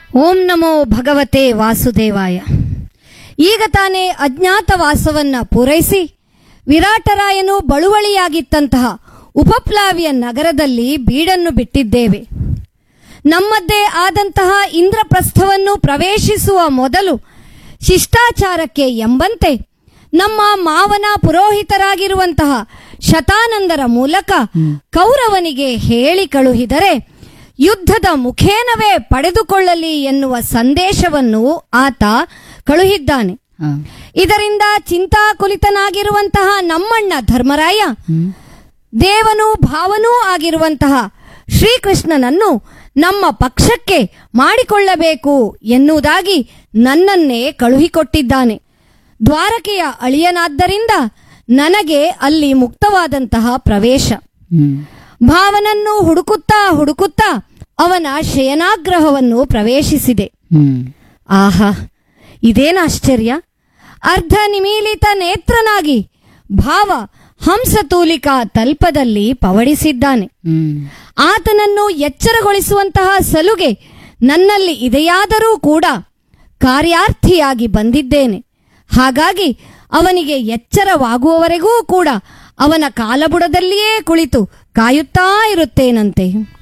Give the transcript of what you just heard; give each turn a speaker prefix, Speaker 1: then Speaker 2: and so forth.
Speaker 1: ಓಂ ನಮೋ ಭಗವತೆ ವಾಸುದೇವಾಯ. ಈಗ ತಾನೇ ಅಜ್ಞಾತವಾಸವನ್ನ ಪೂರೈಸಿ ವಿರಾಟರಾಯನು ಬಳುವಳಿಯಾಗಿದ್ದಂತಹ ಉಪಪ್ಲಾವಿಯ ನಗರದಲ್ಲಿ ಬೀಡನ್ನು ಬಿಟ್ಟಿದ್ದೇವೆ. ನಮ್ಮದ್ದೇ ಆದಂತಹ ಇಂದ್ರಪ್ರಸ್ಥವನ್ನು ಪ್ರವೇಶಿಸುವ ಮೊದಲು ಶಿಷ್ಟಾಚಾರಕ್ಕೆ ಎಂಬಂತೆ ನಮ್ಮ ಮಾವನ ಪುರೋಹಿತರಾಗಿರುವಂತಹ ಶತಾನಂದರ ಮೂಲಕ ಕೌರವನಿಗೆ ಹೇಳಿ ಕಳುಹಿದರೆ ಯುದ್ಧದ ಮುಖೇನವೇ ಪಡೆದುಕೊಳ್ಳಲಿ ಎನ್ನುವ ಸಂದೇಶವನ್ನು ಆತ ಕಳುಹಿದ್ದಾನೆ. ಇದರಿಂದ ಚಿಂತಾಕುಲಿತನಾಗಿರುವಂತಹ ನಮ್ಮಣ್ಣ ಧರ್ಮರಾಯ ದೇವನೂ ಭಾವನೂ ಆಗಿರುವಂತಹ ಶ್ರೀಕೃಷ್ಣನನ್ನು ನಮ್ಮ ಪಕ್ಷಕ್ಕೆ ಮಾಡಿಕೊಳ್ಳಬೇಕು ಎನ್ನುವುದಾಗಿ ನನ್ನನ್ನೇ ಕಳುಹಿಕೊಟ್ಟಿದ್ದಾನೆ. ದ್ವಾರಕೆಯ ಅಳಿಯನಾದ್ದರಿಂದ ನನಗೆ ಅಲ್ಲಿ ಮುಕ್ತವಾದಂತಹ ಪ್ರವೇಶ. ಭಾವನನ್ನು ಹುಡುಕುತ್ತಾ ಅವನ ಶಯನಾಗ್ರಹವನ್ನು ಪ್ರವೇಶಿಸಿದೆ. ಆಹಾ, ಇದೇನು ಆಶ್ಚರ್ಯ! ಅರ್ಧ ನಿಮೀಲಿತ ನೇತ್ರನಾಗಿ ಭಾವ ಹಂಸತೂಲಿಕಾ ತಲ್ಪದಲ್ಲಿ ಪವಡಿಸಿದ್ದಾನೆ. ಆತನನ್ನು ಎಚ್ಚರಗೊಳಿಸುವಂತಹ ಸಲುಗೆ ನನ್ನಲ್ಲಿ ಇದೆಯಾದರೂ ಕೂಡ ಕಾರ್ಯಾರ್ಥಿಯಾಗಿ ಬಂದಿದ್ದೇನೆ. ಹಾಗಾಗಿ ಅವನಿಗೆ ಎಚ್ಚರವಾಗುವವರೆಗೂ ಕೂಡ ಅವನ ಕಾಲಬುಡದಲ್ಲಿಯೇ ಕುಳಿತು ಕಾಯುತ್ತಾ ಇರುತ್ತೇನಂತೆ.